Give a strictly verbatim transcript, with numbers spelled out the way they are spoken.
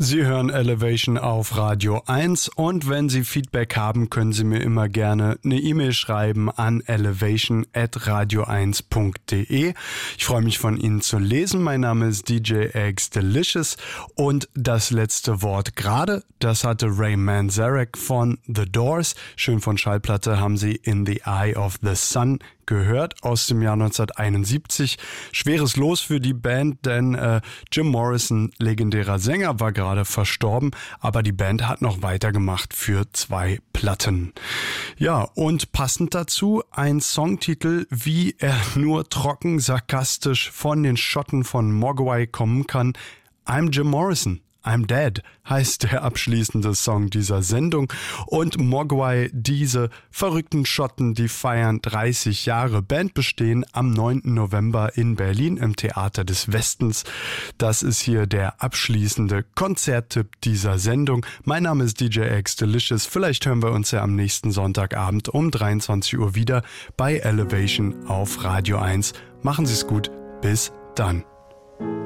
Sie hören Elevation auf Radio eins und wenn Sie Feedback haben, können Sie mir immer gerne eine E-Mail schreiben an elevation at radio eins punkt de. Ich freue mich von Ihnen zu lesen. Mein Name ist D J Eggs Delicious und das letzte Wort gerade, das hatte Ray Manzarek von The Doors. Schön von Schallplatte haben Sie In the Eye of the Sun gehört aus dem Jahr neunzehnhunderteinundsiebzig. Schweres Los für die Band, denn äh, Jim Morrison, legendärer Sänger, war gerade verstorben, aber die Band hat noch weitergemacht für zwei Platten. Ja, und passend dazu ein Songtitel, wie er nur trocken sarkastisch von den Schotten von Mogwai kommen kann. I'm Jim Morrison. I'm Dead heißt der abschließende Song dieser Sendung und Mogwai, diese verrückten Schotten, die feiern dreißig Jahre Bandbestehen am neunten November in Berlin im Theater des Westens. Das ist hier der abschließende Konzerttipp dieser Sendung. Mein Name ist D J Eggs Delicious. Vielleicht hören wir uns ja am nächsten Sonntagabend um dreiundzwanzig Uhr wieder bei Elevation auf Radio eins. Machen Sie es gut. Bis dann.